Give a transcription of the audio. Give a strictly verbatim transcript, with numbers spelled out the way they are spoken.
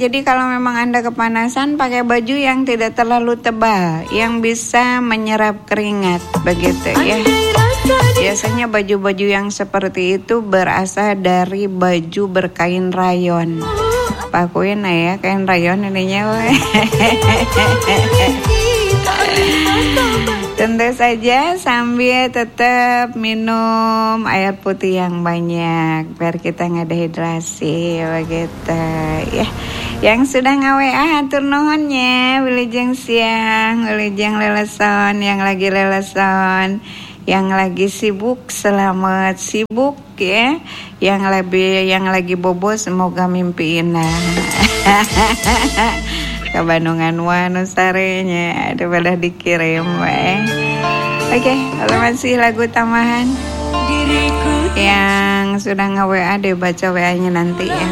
Jadi kalau memang Anda kepanasan, pakai baju yang tidak terlalu tebal, yang bisa menyerap keringat, begitu ya. Biasanya baju-baju yang seperti itu berasal dari baju berkain rayon. Pakuin ya, kain rayon ininya. Tentu saja sambil tetap minum air putih yang banyak biar kita nggak dehidrasi begitu ya. Yang sudah nge-W A atur nuhunnya, wilujeng siang, wilujeng leleson, yang lagi leleson, yang lagi sibuk selamat sibuk ya, yang lagi yang lagi bobo semoga mimpi indah. Ke Bandungan wanu sarenya ada pada dikirim weh. Oke, kalau masih lagu tambahan yang sudah nge-W A deh baca W A-nya nanti ya.